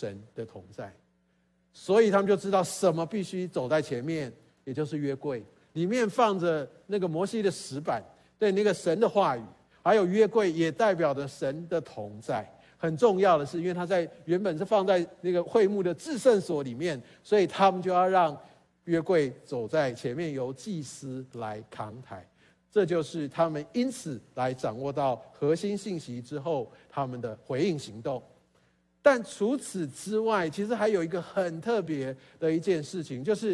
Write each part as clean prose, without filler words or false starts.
神的同在，所以他们就知道什么必须走在前面，也就是约柜，里面放着那个摩西的石板，对，那个神的话语，还有约柜也代表着神的同在。很重要的是，因为它原本是放在那个会幕的至圣所里面，所以他们就要让约柜走在前面，由祭司来扛抬。这就是他们因此来掌握到核心信息之后，他们的回应行动。但除此之外，其实还有一个很特别的一件事情，就是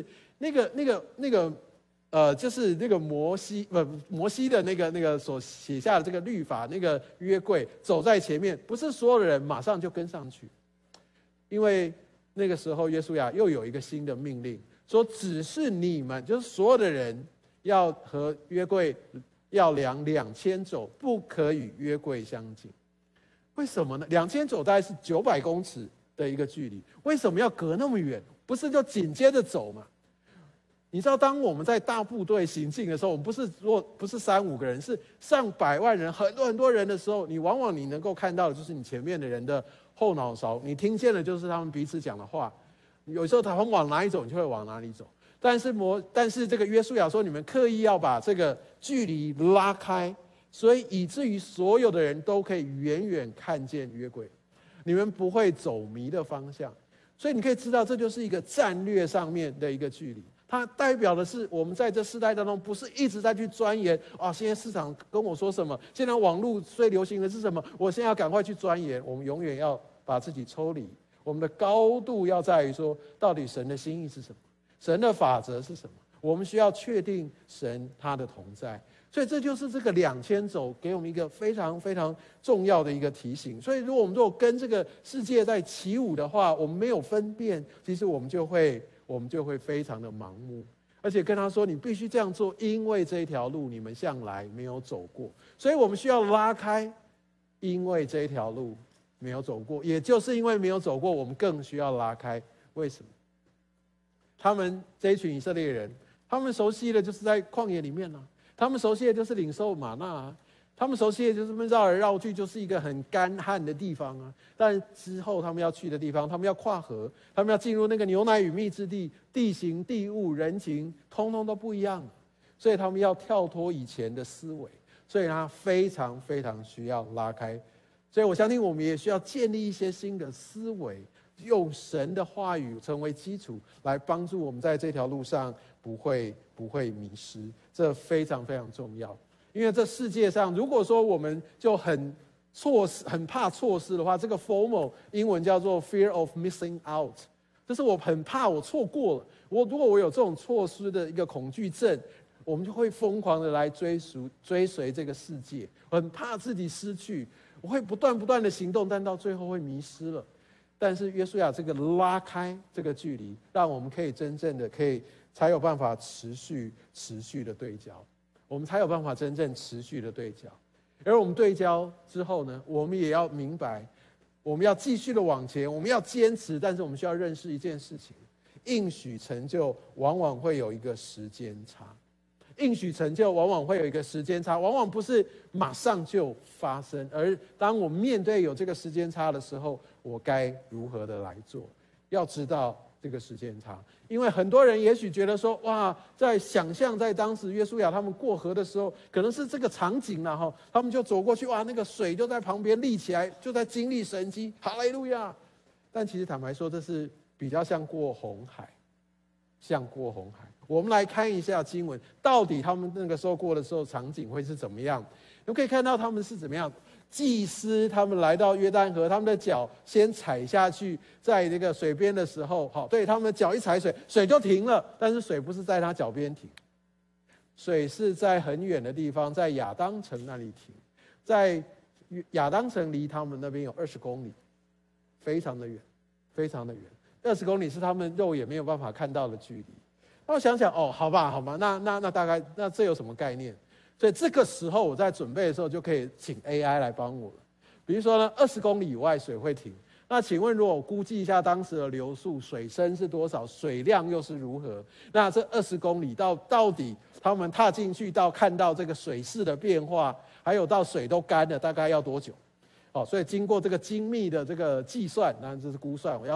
就是那个摩西的那个所写下的这个律法，那个约柜走在前面，不是所有的人马上就跟上去，因为那个时候约书亚又有一个新的命令，说只是你们，就是所有的人要和约柜要量2000肘，不可与约柜相近。为什么呢？2000肘大概是900公尺的一个距离，为什么要隔那么远？不是就紧接着走吗？你知道，当我们在大部队行进的时候，我们不是3-5个人，是上百万人，很多人的时候，往往你能够看到的就是你前面的人的后脑勺，你听见的就是他们彼此讲的话。有时候他们往哪里走，你就会往哪里走。但是这个约书亚说，你们刻意要把这个距离拉开，所以以至于所有的人都可以远远看见约柜，你们不会走迷的方向。所以你可以知道，这就是一个战略上面的一个距离。它代表的是，我们在这世代当中，不是一直在去钻研现在市场跟我说什么，现在网络最流行的是什么，我现在要赶快去钻研。我们永远要把自己抽离，我们的高度要在于说，到底神的心意是什么，神的法则是什么，我们需要确定神他的同在。所以这就是这个2000肘给我们一个非常非常重要的一个提醒。所以如果跟这个世界在起舞的话，我们没有分辨，其实我们就会非常的盲目，而且跟他说，你必须这样做，因为这一条路你们向来没有走过，所以我们需要拉开，因为这一条路没有走过，也就是因为没有走过，我们更需要拉开。为什么？他们这一群以色列人，他们熟悉的就是在旷野里面啊，他们熟悉的就是领受玛纳啊，他们熟悉的就是绕来绕去，就是一个很干旱的地方啊。但之后他们要去的地方，他们要跨河，他们要进入那个牛奶与蜜之地，地形、地物、人情，通通都不一样，所以他们要跳脱以前的思维，所以他非常非常需要拉开。所以我相信我们也需要建立一些新的思维，用神的话语成为基础，来帮助我们在这条路上不会迷失，这非常非常重要。因为这世界上，如果说我们就很怕错失的话，这个 FOMO 英文叫做 Fear of Missing Out， 就是我很怕我错过了。如果我有这种错失的一个恐惧症，我们就会疯狂的来追随这个世界，很怕自己失去，我会不断的行动，但到最后会迷失了。但是约书亚这个拉开这个距离，让我们可以真正的才有办法持续的对焦，我们才有办法真正持续的对焦。而我们对焦之后呢，我们也要明白，我们要继续的往前，我们要坚持，但是我们需要认识一件事情，应许成就往往会有一个时间差，应许成就往往会有一个时间差，往往不是马上就发生。而当我们面对有这个时间差的时候，我该如何的来做？要知道这个时间差，因为很多人也许觉得说，哇，在想象在当时约书亚他们过河的时候，可能是这个场景啦哈，他们就走过去，哇，那个水就在旁边立起来，就在经历神迹，哈利路亚。但其实坦白说，这是比较像过红海，我们来看一下经文，到底他们那个时候过的时候场景会是怎么样？你们可以看到他们是怎么样。祭司他们来到约旦河，他们的脚先踩下去，在这个水边的时候，对，他们的脚一踩水，水就停了。但是水不是在他脚边停，水是在很远的地方，在亚当城那里停。在亚当城离他们那边有20公里，非常的远，非常的远。20公里是他们肉眼没有办法看到的距离。那我想想，好吧，那大概这有什么概念？所以这个时候我在准备的时候就可以请 AI 来帮我了。比如说呢，20公里以外水会停，那请问如果我估计一下当时的流速，水深是多少，水量又是如何？那这20公里到底他们踏进去到看到这个水势的变化，还有到水都干了，大概要多久？所以经过这个精密的这个计算，当然这是估算，我要